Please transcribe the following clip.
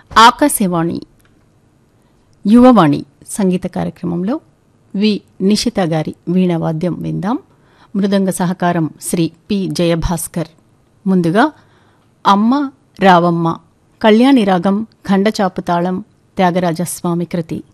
ఆకాశవాణి యువవాణి సంగీత కార్యక్రమంలో వి నిషిత గారి వీణావాద్యం విందాం. మృదంగ సహకారం శ్రీ పి జయభాస్కర్. ముందుగా అమ్మ రావమ్మ కళ్యాణి రాగం ఖండచాపు తాళం త్యాగరాజస్వామి కృతి.